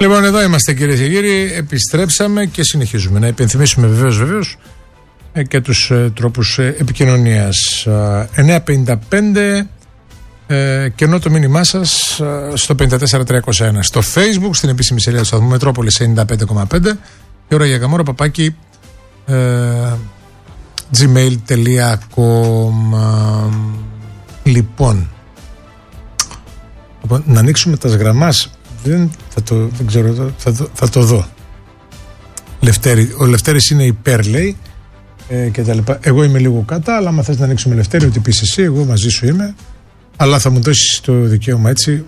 Λοιπόν, εδώ είμαστε κυρίες και κύριοι, επιστρέψαμε και συνεχίζουμε να υπενθυμίσουμε βεβαίως και τους τρόπους επικοινωνίας. 955 και ενώ το μήνυμά σας στο 54301 στο Facebook, στην επίσημη σελίδα του σταθμού Μετρόπολης 95,5 και ώρα για γαμόρα παπάκι gmail.com. Λοιπόν, να ανοίξουμε τα σγραμμάς. Δεν ξέρω, θα το δω. Ο Λευτέρης είναι υπέρ, λέει, και τα λοιπά. Εγώ είμαι λίγο κατά, αλλά άμα θες να ανοίξουμε, Λευτέρη, ό,τι πεις εσύ, εγώ μαζί σου είμαι. Αλλά θα μου δώσεις το δικαίωμα, έτσι.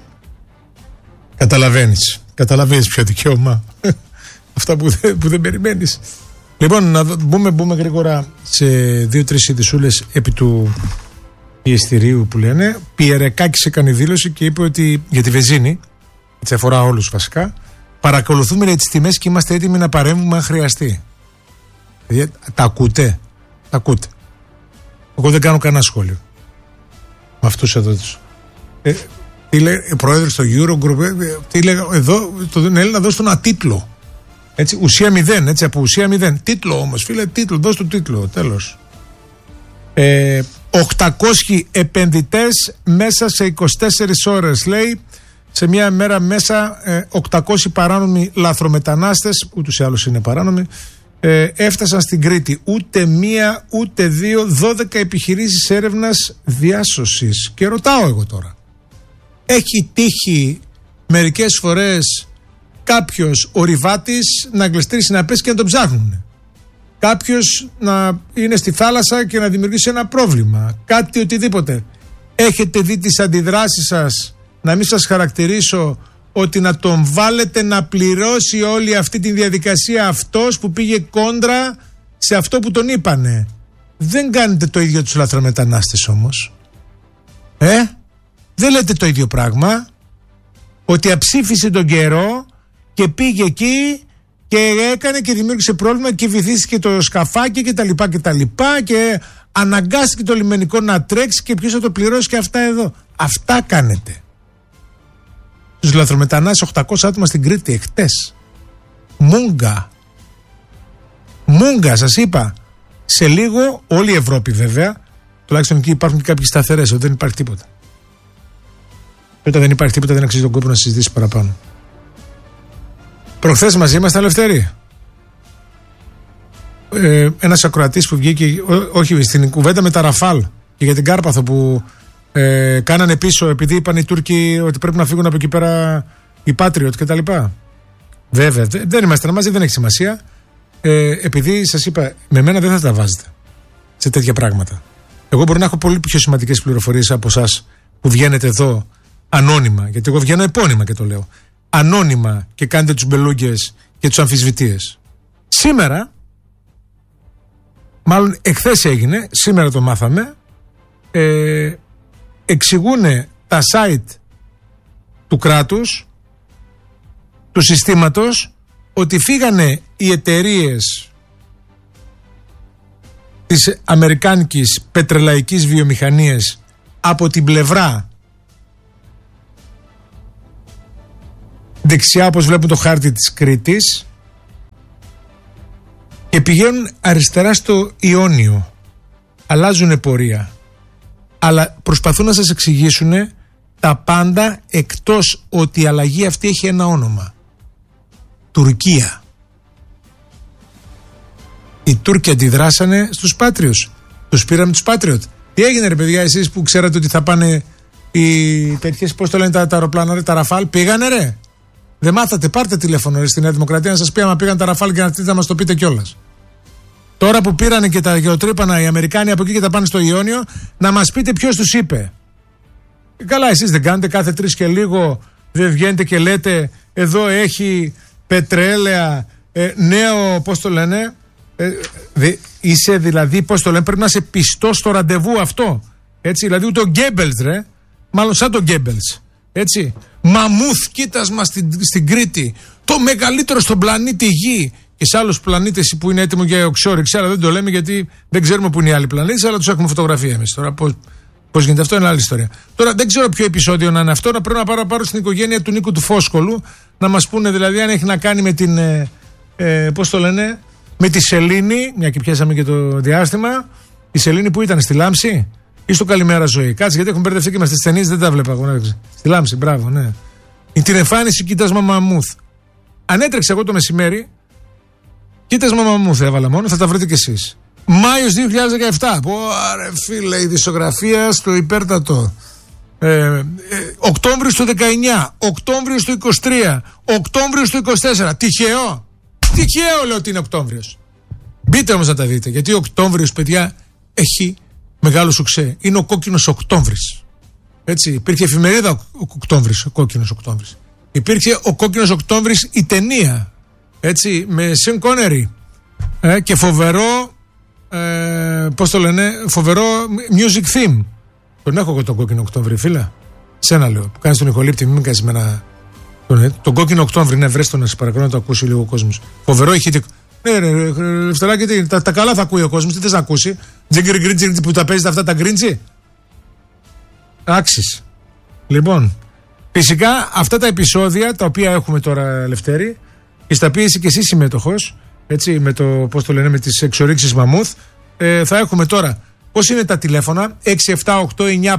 Καταλαβαίνεις ποιο δικαίωμα. Αυτά που δεν περιμένεις. Λοιπόν, να μπούμε γρήγορα σε 2-3 ειδησούλες επί του πιεστηρίου που λένε. Πιερεκάκης έκανε δήλωση και είπε ότι για τη βενζίνη, έτσι αφορά όλους βασικά, παρακολουθούμε τις τιμές και είμαστε έτοιμοι να παρέμβουμε αν χρειαστεί. Τα ακούτε. Εγώ δεν κάνω κανένα σχόλιο με αυτούς εδώ τους. Τι λέει ο πρόεδρος στο Eurogroup, τι λέει εδώ, τον Έλληνα δώσει τον ατίτλο. Έτσι, ουσία 0, έτσι, από ουσία 0. Τίτλο όμως, φίλε, τίτλο, δώσ' του τίτλο, τέλος. 800 επενδυτές μέσα σε 24 ώρες, λέει. Σε μια μέρα μέσα 800 παράνομοι λαθρομετανάστες, ούτως ή άλλως είναι παράνομοι, έφτασαν στην Κρήτη. Ούτε μία, ούτε δύο, 12 επιχειρήσεις έρευνας διάσωσης. Και ρωτάω εγώ τώρα, έχει τύχει μερικές φορές κάποιος ορειβάτης να γλιστρήσει, να πέσει και να τον ψάχνουν? Κάποιος να είναι στη θάλασσα και να δημιουργήσει ένα πρόβλημα? Κάτι οτιδήποτε? Έχετε δει τις αντιδράσεις σας? Να μην σας χαρακτηρίσω ότι να τον βάλετε να πληρώσει όλη αυτή τη διαδικασία αυτός που πήγε κόντρα σε αυτό που τον είπανε. Δεν κάνετε το ίδιο τους λαθρομετανάστες όμως. Δεν λέτε το ίδιο πράγμα. Ότι αψήφισε τον καιρό και πήγε εκεί και έκανε και δημιούργησε πρόβλημα και βυθίστηκε το σκαφάκι και τα λοιπά και αναγκάστηκε το λιμενικό να τρέξει και ποιος θα το πληρώσει και αυτά εδώ. Αυτά κάνετε. Τους λαθρομετανάστες 800 άτομα στην Κρήτη εχτες. Μούγκα σας είπα. Σε λίγο όλη η Ευρώπη βέβαια, τουλάχιστον εκεί υπάρχουν και κάποιοι σταθερές, ότι δεν υπάρχει τίποτα. Και όταν δεν υπάρχει τίποτα δεν αξίζει τον κόπο να συζητήσει παραπάνω. Προχθές μαζί ήμασταν Λευτέρη. Ένας ακροατής που βγήκε, όχι στην κουβέντα με τα Ραφάλ και για την Κάρπαθο που κάνανε πίσω επειδή είπαν οι Τούρκοι ότι πρέπει να φύγουν από εκεί πέρα οι Patriot και τα λοιπά. Βέβαια, δεν είμαστε μαζί, δεν έχει σημασία. Επειδή σας είπα, με μένα δεν θα τα βάζετε σε τέτοια πράγματα. Εγώ μπορώ να έχω πολύ πιο σημαντικές πληροφορίες από εσάς που βγαίνετε εδώ ανώνυμα, γιατί εγώ βγαίνω επώνυμα και το λέω. Ανώνυμα και κάνετε τους μπελούγκες και τους αμφισβητείες. Σήμερα, μάλλον εχθές έγινε, σήμερα το μάθαμε, εξηγούνε τα site του κράτους, του συστήματος, ότι φύγανε οι εταιρείες της αμερικάνικης πετρελαϊκής βιομηχανίας από την πλευρά δεξιά, όπως βλέπουν το χάρτη της Κρήτης, και πηγαίνουν αριστερά στο Ιόνιο. Αλλάζουν πορεία. Αλλά προσπαθούν να σας εξηγήσουν τα πάντα, εκτός ότι η αλλαγή αυτή έχει ένα όνομα. Τουρκία. Οι Τούρκοι αντιδράσανε στους Πάτριους. Τους πήραμε τους Patriot. Τι έγινε ρε παιδιά, εσείς που ξέρατε ότι θα πάνε οι τέτοιες, πώς το λένε τα αεροπλάνα, ρε, τα Ραφάλ, πήγανε ρε? Δεν μάθατε, πάρτε τηλέφωνο ρε, στη Νέα Δημοκρατία να σας πει άμα πήγαν τα Ραφάλ και να μας το πείτε κιόλας. Τώρα που πήρανε και τα γεωτρύπανα οι Αμερικάνοι από εκεί και τα πάνε στο Ιόνιο, να μας πείτε ποιος τους είπε. Καλά, εσείς δεν κάνετε κάθε 3 και λίγο, δεν βγαίνετε και λέτε εδώ έχει πετρέλαια, νέο, πώς το λένε, είσαι δηλαδή, πώς το λένε, πρέπει να είσαι πιστός στο ραντεβού αυτό. Έτσι, δηλαδή ούτε ο Γκέμπελς ρε, μάλλον σαν τον Γκέμπελς. Έτσι, μαμούθ κοίτασμα στην Κρήτη, το μεγαλύτερο στον πλανήτη Γη. Και σε άλλους πλανήτες που είναι έτοιμο για οξόρυξη, αλλά δεν το λέμε γιατί δεν ξέρουμε που είναι οι άλλοι πλανήτες, αλλά τους έχουμε φωτογραφία εμείς τώρα. Πώς γίνεται αυτό, είναι άλλη ιστορία. Τώρα δεν ξέρω ποιο επεισόδιο να είναι αυτό. Να πρέπει να πάρω στην οικογένεια του Νίκου του Φόσκολου να μας πούνε δηλαδή αν έχει να κάνει με την. Πώς το λένε, με τη Σελήνη, μια και πιάσαμε και το διάστημα. Η Σελήνη που ήταν στη Λάμψη ή στο Καλημέρα Ζωή. Κάτσε γιατί έχουν μπερδευτεί και με στις ταινίες, δεν τα βλέπα εγώ. Στη Λάμψη, μπράβο, ναι. Την εμφάνιση Κοίτασμα Μαμούθ. Αν έτρεξε εγώ το μεσημέρι, Κοίτασμα Μαμούθ έβαλα μόνο, θα τα βρείτε κι εσείς. Μάιος 2017. Ωραία, φίλε, η δισογραφία στο υπέρτατο. Οκτώβριος του 19, Οκτώβριος του 23, Οκτώβριος του 24. Τυχαίο. Τυχαίο λέω ότι είναι Οκτώβριος. Μπείτε όμως να τα δείτε, γιατί ο Οκτώβριος, παιδιά, έχει μεγάλο σουξέ. Είναι ο κόκκινος Οκτώβρης. Έτσι, υπήρχε εφημερίδα ο Οκτώβρης, ο κόκκινος Οκτώβρης. Υπήρχε ο κόκκινος Οκτώβρης η ταινία. Έτσι, με Sean Connery. Και φοβερό, πώς το λένε, φοβερό music theme. Τον έχω εγώ τον κόκκινο Οκτώβρη, φίλα. Σένα λέω, που κάνεις τον ηχολήπτη, μην κάνεις με ένα. Τον κόκκινο Οκτώβρη, ναι, βρες τον να σε παρακαλώ να το ακούσει λίγο ο κόσμος. Φοβερό ηχητικό. Ναι, ρε, Φτεράκη, τα καλά θα ακούει ο κόσμος, τι θες να ακούσει. Τζιγκρι γκριτζι που τα παίζετε αυτά τα γκριντζι. Άξις. Λοιπόν, φυσικά αυτά τα επεισόδια τα οποία έχουμε τώρα, Λευτέρη, και στα οποία είσαι και εσύ συμμετοχός, έτσι, με το, πώς το λένε, με τις εξορίξεις Μαμούθ, θα έχουμε τώρα. Πώς είναι τα τηλέφωνα, 6, 7, 8, 9,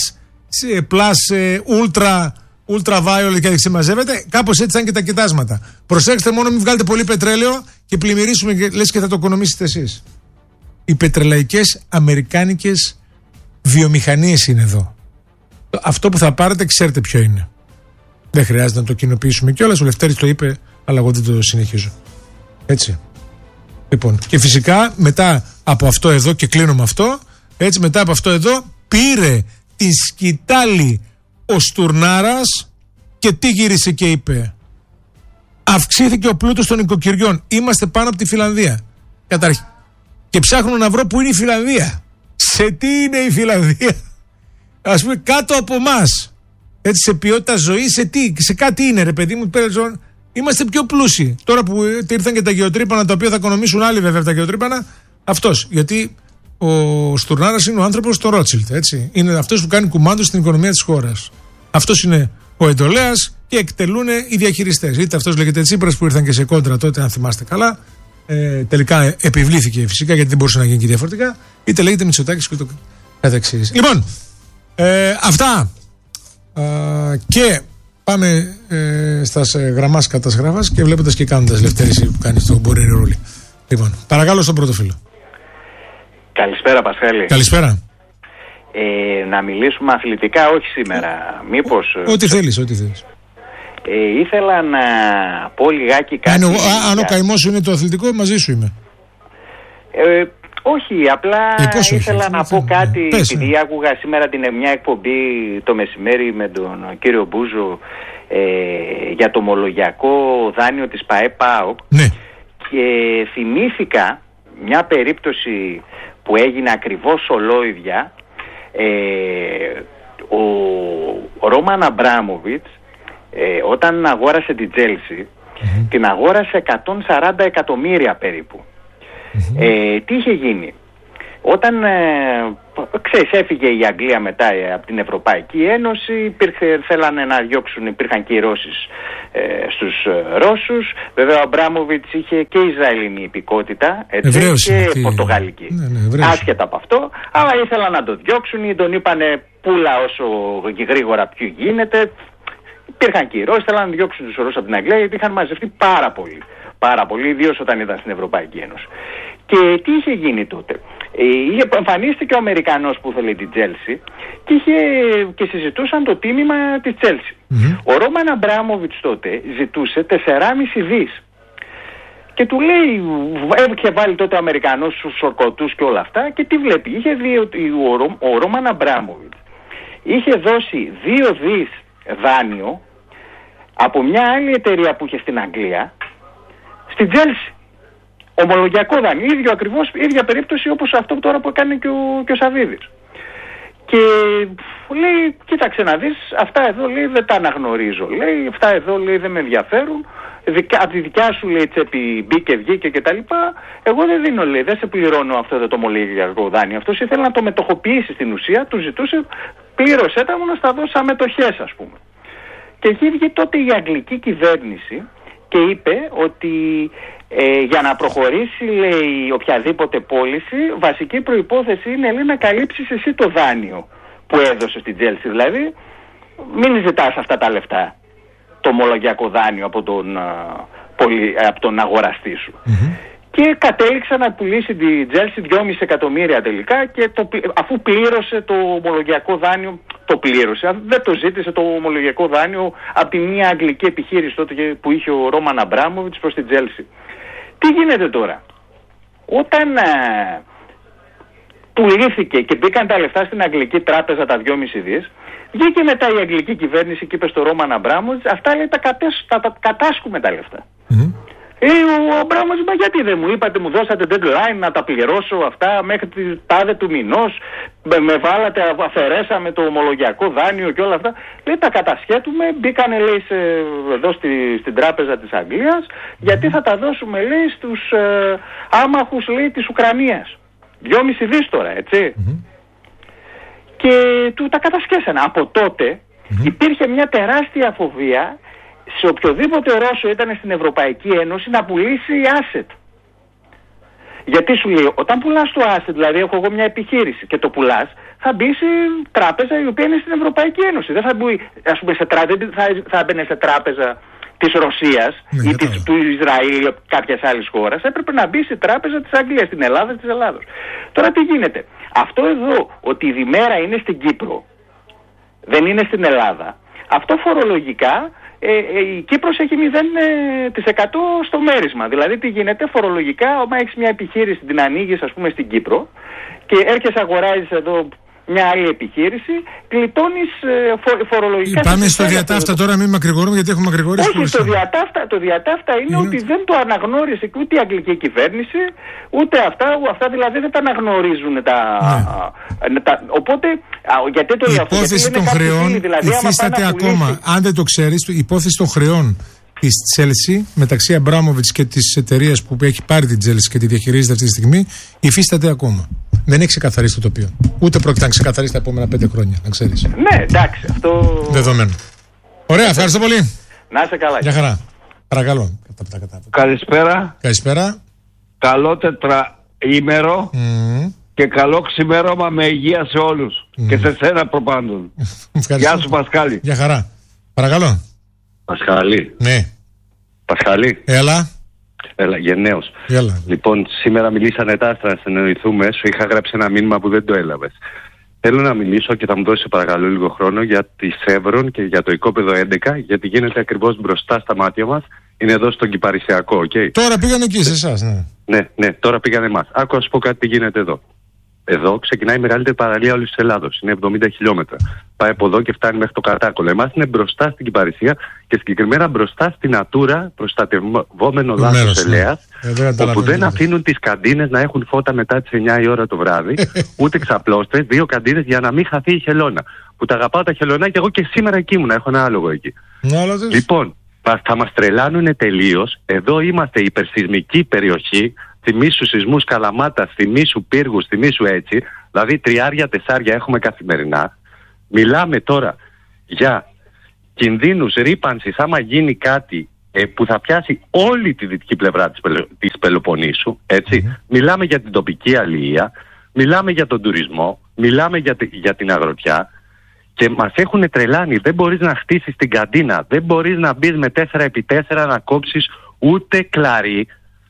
plus, ultra violet και συμμαζεύεται, κάπως έτσι ήταν και τα κοιτάσματα. Προσέξτε μόνο, μην βγάλετε πολύ πετρέλαιο και πλημμυρίσουμε, λες και θα το οικονομήσετε εσείς. Οι πετρελαϊκές αμερικάνικες βιομηχανίες είναι εδώ. Αυτό που θα πάρετε ξέρετε ποιο είναι. Δεν χρειάζεται να το κοινοποιήσουμε κιόλας. Ο Λευτέρης το είπε, αλλά εγώ δεν το συνεχίζω. Έτσι. Λοιπόν, και φυσικά μετά από αυτό εδώ, και κλείνω με αυτό, έτσι, μετά από αυτό εδώ πήρε τη σκητάλη ο Στουρνάρας και τι γύρισε και είπε? Αυξήθηκε ο πλούτος των οικοκυριών. Είμαστε πάνω από τη Φιλανδία. Και ψάχνω να βρω που είναι η Φιλανδία. Σε τι είναι η Φιλανδία? Ας πούμε κάτω από εμάς. Έτσι, σε ποιότητα ζωής, σε κάτι είναι, ρε παιδί μου. Είμαστε πιο πλούσιοι. Τώρα που ήρθαν και τα γεωτρύπανα, τα οποία θα οικονομήσουν άλλοι βέβαια τα γεωτρύπανα, αυτός. Γιατί ο Στουρνάρας είναι ο άνθρωπος του Ρότσιλντ. Είναι αυτός που κάνει κουμάντο στην οικονομία της χώρας. Αυτός είναι ο εντολέας και εκτελούν οι διαχειριστές. Είτε αυτός λέγεται Τσίπρας που ήρθαν και σε κόντρα τότε, αν θυμάστε καλά. Τελικά επιβλήθηκε φυσικά γιατί δεν μπορούσε να γίνει και διαφορετικά. Είτε λέγεται Μητσοτάκης και το καθεξής. Λοιπόν, αυτά. Και πάμε στα γραμμάς κατασγράφας και βλέποντας και κάνοντας, Λευτέρης, που κάνει το Μπορήρι Ρούλι. Λοιπόν, παρακαλώ στον πρώτο φίλο. Καλησπέρα, Πασχάλη. Καλησπέρα. Να μιλήσουμε αθλητικά, όχι σήμερα. Μήπως. Ό,τι θέλεις, ό,τι θέλεις. Ήθελα να πω λιγάκι κάτι. Αν ο καημός σου είναι το αθλητικό, μαζί σου είμαι. Όχι, απλά ήθελα να πω κάτι, επειδή άκουγα σήμερα μια εκπομπή το μεσημέρι με τον κύριο Μπούζο για το ομολογιακό δάνειο της ΠΑΕ-ΠΑΟΚ, ναι. Και θυμήθηκα μια περίπτωση που έγινε ακριβώς ολόιδια. Ο Ρόμαν Αμπράμοβιτς όταν αγόρασε την Τσέλσι, την αγόρασε 140 εκατομμύρια περίπου. Τι είχε γίνει? Όταν έφυγε η Αγγλία μετά από την Ευρωπαϊκή Ένωση, θέλανε να διώξουν, υπήρχαν κυρώσεις στους Ρώσους. Βέβαια ο Αμπράμοβιτς είχε και Ισραηλινή υπηκότητα, έτσι, και Πορτογαλική. Ναι, άσχετα από αυτό, αλλά ήθελαν να το διώξουν, τον είπανε πουλα όσο γρήγορα πιο γίνεται. Υπήρχαν κυρώσεις, θέλαν να διώξουν τους Ρώσους από την Αγγλία, γιατί είχαν μαζευτεί πάρα πολύ, ιδίως όταν ήταν στην Ευρωπαϊκή Ένωση. Και τι είχε γίνει τότε? Εμφανίστηκε ο Αμερικανός που ήθελε την Τσέλσι και συζητούσαν το τίμημα της Τσέλσι. Ο Ρόμαν Αμπράμοβιτς τότε ζητούσε 4,5 δις. Και του λέει, είχε βάλει τότε ο Αμερικανός στους ορκωτούς και όλα αυτά, και τι βλέπει? Είχε δει ότι ο Ρόμαν Αμπράμοβιτς είχε δώσει 2 δις δάνειο από μια άλλη εταιρεία που είχε στην Αγγλία στην Τσέλσι. Ομολογιακό δάνειο, ίδια περίπτωση όπως αυτό τώρα που έκανε και ο Σαββίδης. Και λέει, κοίταξε να δεις, αυτά εδώ, λέει, δεν τα αναγνωρίζω. Λέει, αυτά εδώ, λέει, δεν με ενδιαφέρουν. από τη δικιά σου, λέει, τσέπη μπήκε, βγήκε κτλ. Εγώ δεν δίνω, λέει, δεν σε πληρώνω αυτό το ομολογιακό δάνειο. Αυτός ήθελε να το μετοχοποιήσει στην ουσία, του ζητούσε, πλήρωσέ τα μου να στα δώσω σαν μετοχές, ας πούμε. Και εκεί βγήκε τότε η αγγλική κυβέρνηση και είπε ότι για να προχωρήσει, λέει, οποιαδήποτε πώληση, βασική προϋπόθεση είναι, λέει, να καλύψεις εσύ το δάνειο που έδωσε στην Chelsea. Δηλαδή, μην ζητάς αυτά τα λεφτά, το ομολογιακό δάνειο από τον αγοραστή σου. Και κατέληξε να πουλήσει την Chelsea 2,5 εκατομμύρια τελικά, και αφού πλήρωσε το ομολογιακό δάνειο, το πλήρωσε, δεν το ζήτησε το ομολογιακό δάνειο από τη μία αγγλική επιχείρηση τότε που είχε ο Ρόμαν Αμπράμοβιτς προς την Chelsea. Τι γίνεται τώρα? Όταν πουλήθηκε και μπήκαν τα λεφτά στην αγγλική τράπεζα, τα 2,5 δις, βγήκε μετά η αγγλική κυβέρνηση και είπε στο Ρόμαν Αμπράμοβιτς, αυτά, λέει, τα κατάσκουμε τα λεφτά. Ο Αμπράμοβιτς είπα, γιατί δεν μου είπατε, μου δώσατε deadline να τα πληρώσω αυτά μέχρι τη τάδε του μηνός, με βάλατε, αφαιρέσαμε το ομολογιακό δάνειο και όλα αυτά. Λέει, τα κατασχέτουμε, μπήκανε, λέει, εδώ στην τράπεζα της Αγγλίας, γιατί θα τα δώσουμε, λέει, στους άμαχους, λέει, της Ουκρανίας. 2,5 δις τώρα, έτσι. Και του τα κατασκέσανε. Από τότε υπήρχε μια τεράστια φοβία σε οποιοδήποτε Ρώσο ήταν στην Ευρωπαϊκή Ένωση να πουλήσει asset. Γιατί σου λέει, όταν πουλάς το asset, δηλαδή έχω εγώ μια επιχείρηση και το πουλάς, θα μπει σε τράπεζα η οποία είναι στην Ευρωπαϊκή Ένωση. Δεν θα μπει, ας πούμε, θα μπαινε σε τράπεζα της Ρωσίας ή του Ισραήλ ή κάποιας άλλης χώρας. Έπρεπε να μπει σε τράπεζα της Αγγλίας, στην Ελλάδα, της Ελλάδος. Τώρα τι γίνεται? Αυτό εδώ, ότι η διμέρα είναι στην Κύπρο, δεν είναι στην Ελλάδα, αυτό φορολογικά, η Κύπρος έχει 0% στο μέρισμα. Δηλαδή τι γίνεται φορολογικά? Όταν έχεις μια επιχείρηση, την ανοίγεις, ας πούμε, στην Κύπρο και έρχεσαι, αγοράζεις εδώ μια άλλη επιχείρηση, γλιτώνεις φορολογικά. Πάμε στο διατάφτα τώρα, μην μακρηγορούμε, γιατί έχουμε μακρηγορήσει. Όχι, το διατάφτα είναι ότι δεν το αναγνώρισε ούτε η αγγλική κυβέρνηση, ούτε αυτά δηλαδή δεν τα αναγνωρίζουν οπότε, γιατί το η υπόθεση των χρεών δηλαδή, υφίσταται ακόμα. Αν δεν το ξέρεις, η υπόθεση των χρεών της Chelsea μεταξύ Αμπράμοβιτς και της εταιρείας που έχει πάρει την Chelsea και τη διαχειρίζεται αυτή τη στιγμή, υφίσταται ακόμα. Δεν έχει ξεκαθαρίσει το τοπίο. Ούτε πρόκειται να ξεκαθαρίσει τα επόμενα 5 χρόνια, να ξέρεις. Ναι, εντάξει, αυτό. Δεδομένο. Ωραία, ευχαριστώ πολύ. Να είσαι καλά. Γεια χαρά. Παρακαλώ. Καλησπέρα. Καλησπέρα. Καλό τετραήμερο και καλό ξημέρωμα με υγεία σε όλους. Και σε σένα προπάντων. Γεια σου, Πασχάλη. Γεια χαρά. Παρακαλώ. Πασχάλη. Ναι. Πασχάλη. Έλα. Γενναίος. Λοιπόν, σήμερα μιλήσανε τα άστρα να συνεννοηθούμε. Σου είχα γράψει ένα μήνυμα που δεν το έλαβες. Θέλω να μιλήσω και θα μου δώσει παρακαλώ λίγο χρόνο για τη Σεύρον και για το οικόπεδο 11, γιατί γίνεται ακριβώς μπροστά στα μάτια μας. Είναι εδώ στον Κυπαρισιακό, okay. Τώρα πήγανε εκεί σε εσάς, ναι. Ναι, τώρα πήγανε εμάς. Άκου να σου πω κάτι τι γίνεται εδώ. Εδώ ξεκινάει η μεγαλύτερη παραλία όλης της Ελλάδος. Είναι 70 χιλιόμετρα. Πάει από εδώ και φτάνει μέχρι το Κατάκολο. Εμάς είναι μπροστά στην Κυπαρισία και συγκεκριμένα μπροστά στην Ατούρα, προστατευόμενο δάσος ελαιάς, όπου δεν αφήνουν τις καντίνες να έχουν φώτα μετά τις 9 η ώρα το βράδυ, ούτε ξαπλώστες, 2 καντίνες για να μην χαθεί η χελώνα. Που τα αγαπάω τα χελωνάκια, εγώ και σήμερα εκεί ήμουν, έχω ένα άλογο εκεί. Λοιπόν, θα μας τρελάνουνε τελείως. Εδώ είμαστε υπερσεισμική περιοχή. Θυμήσου σεισμούς Καλαμάτας, θυμήσου πύργους, θυμήσου έτσι. Δηλαδή 3-4 έχουμε καθημερινά. Μιλάμε τώρα για κινδύνους ρύπανσης άμα γίνει κάτι που θα πιάσει όλη τη δυτική πλευρά της Πελοποννήσου. Έτσι. Μιλάμε για την τοπική αλληλεία, μιλάμε για τον τουρισμό, μιλάμε για την αγροτιά. Και μας έχουν τρελάνει. Δεν μπορείς να χτίσεις την καντίνα, δεν μπορείς να μπεις με 4x4 να κόψεις ούτε κλαρί.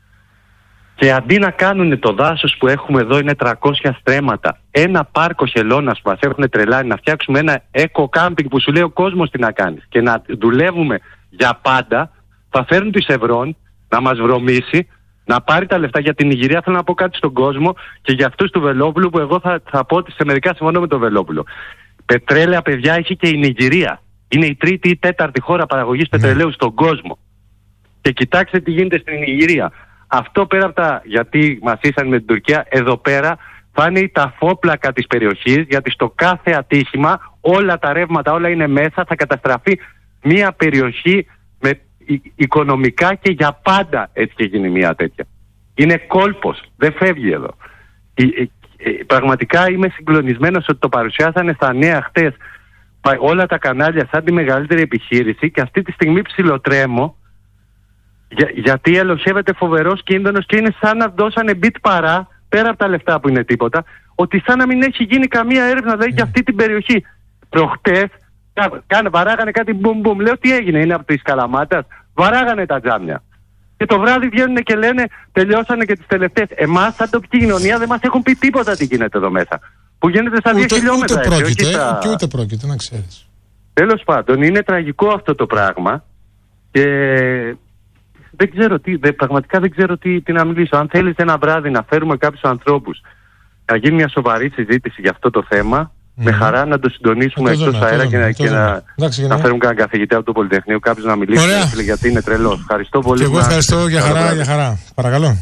Και αντί να κάνουν το δάσος που έχουμε εδώ είναι 300 στρέμματα, ένα πάρκο χελώνας που μας έχουν τρελάνει, να φτιάξουμε ένα eco-camping που σου λέει ο κόσμος τι να κάνεις και να δουλεύουμε για πάντα, θα φέρουν τη Σευρών να μας βρωμίσει, να πάρει τα λεφτά για την Νιγηρία. Θέλω να πω κάτι στον κόσμο και για αυτούς του Βελόπουλου που εγώ θα πω ότι σε μερικά συμφωνώ με τον Βελόπουλο. Πετρέλαια, παιδιά, έχει και η Νιγηρία. Είναι η 3η ή 4η χώρα παραγωγής πετρελαίου στον κόσμο. Και κοιτάξτε τι γίνεται στην Νιγηρία. Αυτό πέρα από τα γιατί μας ήσαν με την Τουρκία, εδώ πέρα θα είναι η ταφόπλακα της περιοχής, γιατί στο κάθε ατύχημα όλα τα ρεύματα, όλα είναι μέσα, θα καταστραφεί μια περιοχή με οικονομικά και για πάντα έτσι και γίνει μια τέτοια. Είναι κόλπος, δεν φεύγει εδώ. Πραγματικά είμαι συγκλονισμένος ότι το παρουσιάσανε στα νέα χτες όλα τα κανάλια σαν τη μεγαλύτερη επιχείρηση και αυτή τη στιγμή ψιλοτρέμω γιατί ελοχεύεται φοβερός κίνδυνος και είναι σαν να δώσανε μπιτ παρά, πέρα από τα λεφτά που είναι τίποτα, ότι σαν να μην έχει γίνει καμία έρευνα δηλαδή για αυτή την περιοχή. Προχτές βαράγανε κάτι μπουμ. Λέω τι έγινε, είναι από τις Καλαμάτας. Βαράγανε τα τζάμια. Και το βράδυ βγαίνουν και λένε τελειώσανε και τις τελευταίες. Εμάς σαν τοπική κοινωνία δεν μας έχουν πει τίποτα τι γίνεται εδώ μέσα. Που γίνεται στα 2 χιλιόμετρα. Ούτε πρόκειται να ξέρεις. Τέλος πάντων, είναι τραγικό αυτό το πράγμα. Και δεν ξέρω πραγματικά δεν ξέρω τι να μιλήσω. Αν θέλεις ένα βράδυ να φέρουμε κάποιους ανθρώπους να γίνει μια σοβαρή συζήτηση για αυτό το θέμα, με χαρά να το συντονίσουμε εκτός αέρα και να φέρουμε κανένα καθηγητή από το Πολυτεχνείο, κάποιος να μιλήσει, γιατί είναι τρελός. Ευχαριστώ πολύ. Και εγώ ευχαριστώ, για χαρά. Παρακαλώ.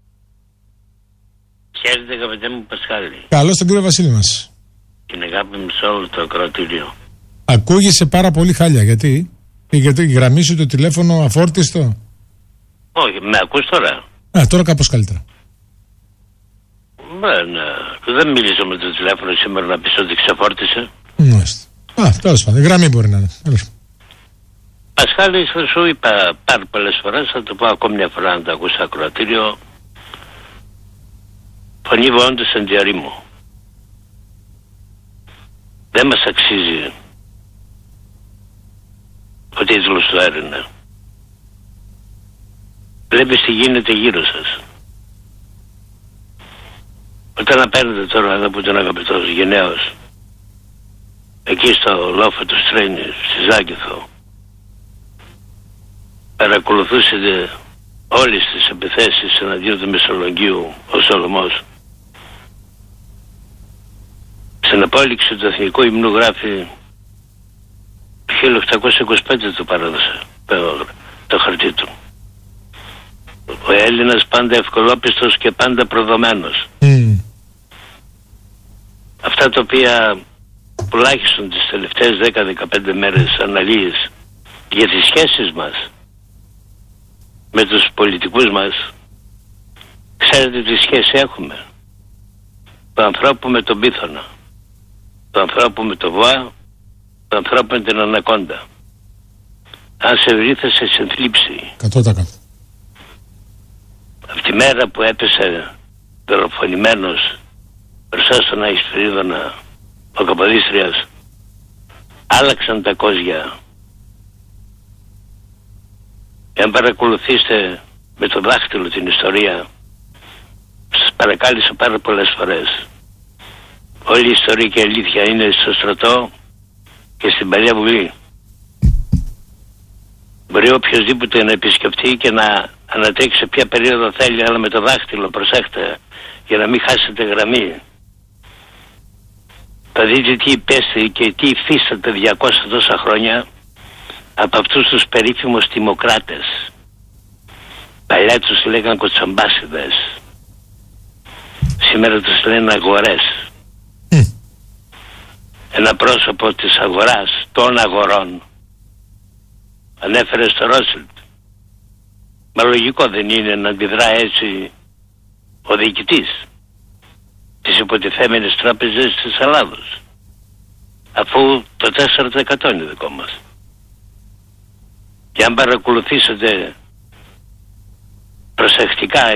Χαίρετε, καπετέ μου Πασχάλη. Καλώς τον κύριο Βασίλη μας. Την αγάπη μου σε όλο το ακροατήριο. Ακούγεσαι πάρα πολύ χάλια, γιατί η γραμμή σου το τηλέφωνο αφόρτιστο. Όχι, με ακούς τώρα? Τώρα κάπως καλύτερα. Δεν μίλησα με το τηλέφωνο σήμερα να πεις ότι ξεφόρτισε. Τέλος πάντων, η γραμμή μπορεί να είναι. Πασχάλη, σου είπα πάρα πολλές φορές, θα το πω ακόμη μια φορά να το ακούς στο ακροατήριο. Φωνή βοώντας εν διαρρήμου. Δεν μας αξίζει ο τίτλος του Έλληνα. Βλέπεις τι γίνεται γύρω σας. Όταν απέρνετε τώρα εδώ που ήταν αγαπητός γενναίος, εκεί στο λόφο του Στρένη, στη Ζάκηθο, παρακολουθούσετε όλες τις επιθέσεις εναντίον του Μεσολογγίου ο Σολωμός. Στην απόλυξη του Εθνικού Υμνού γράφει 1825 το παράδοσε το χαρτί του. Ο Έλληνας πάντα ευκολόπιστος και πάντα προδομένος. Αυτά τα οποία τουλάχιστον τις τελευταίες 10-15 μέρες αναλύεις για τις σχέσεις μας με τους πολιτικούς μας, ξέρετε τι σχέση έχουμε? Το ανθρώπου με τον πίθωνα, το ανθρώπου με το βοά, το ανθρώπου με την ανακόντα. Αν σε βρει θα σε συνθλίψει. 100%. Από τη μέρα που έπεσε δολοφονημένος μπροστά στον Αγιστρίδωνα ο Καποδίστριας, άλλαξαν τα κόζια. Εάν παρακολουθήσετε με το δάχτυλο την ιστορία, σας παρακάλεσα πάρα πολλές φορές. Όλη η ιστορία και η αλήθεια είναι στο στρατό και στην Παλιά Βουλή. Μπορεί οποιοδήποτε να επισκεφτεί και να ανατρέξει σε ποια περίοδο θέλει, αλλά με το δάχτυλο, προσέχτε, για να μην χάσετε γραμμή. Θα δείτε τι υπέστη και τι υφίσταται 200 τόσα χρόνια από αυτούς τους περίφημους τιμοκράτες. Παλιά τους λέγαν κοτσαμπάσιδες. Σήμερα τους λένε αγορές. Ένα πρόσωπο της αγοράς, των αγορών, ανέφερε στο Ρόσελτ. Μα λογικό δεν είναι να αντιδρά έτσι ο διοικητής της υποτιθέμενης τράπεζας της Ελλάδος, αφού το 4% είναι δικό μας. Και αν παρακολουθήσετε προσεκτικά